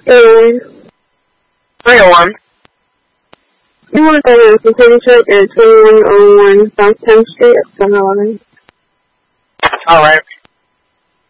And 301. You want to go to the signature at 2101 South 10th Street at 711. Alright.